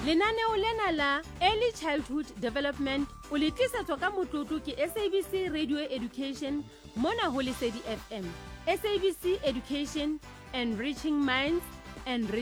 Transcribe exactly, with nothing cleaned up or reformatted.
Lenaneo lena la Early Childhood Development o le tlisetswa ka motlotlo ke S A B C Radio Education mona ho Lesedi F M. S A B C Education, enriching minds and